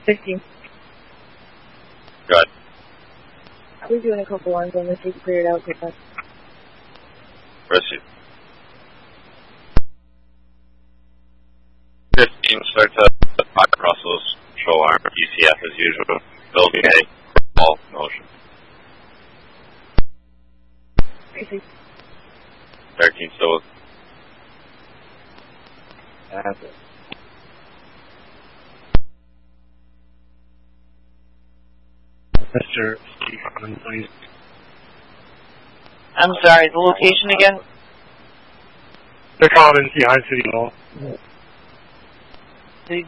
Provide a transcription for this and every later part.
15. Good. We're doing a couple lines on this. You can clear it out quick. Proceed. 15, start to 5 Brussels, control arm, ECF as usual, building A, all motion. 13 still. That's it. Mr. Stephen, please. I'm sorry, the location again? They're calling behind City Hall. City.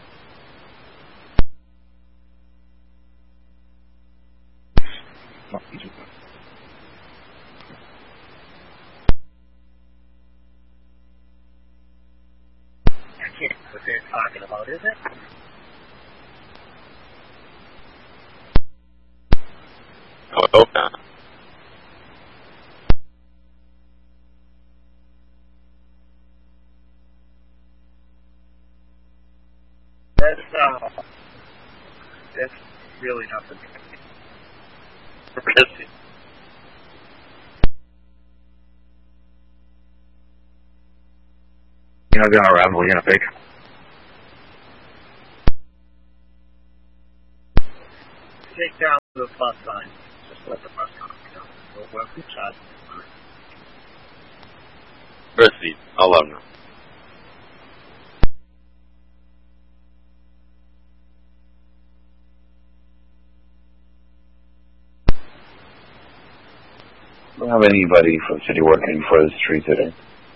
I can't what they're talking about, is it? Oh, okay. That's really nothing. Proceed. You're not gonna run, we're gonna pick. Take down the plus sign. Just let the bus come down. We'll work the shot. Proceed. 11. Don't have anybody from city working for the street today.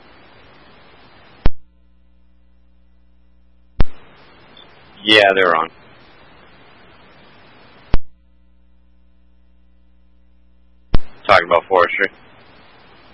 Yeah, they're on. Talking about forestry.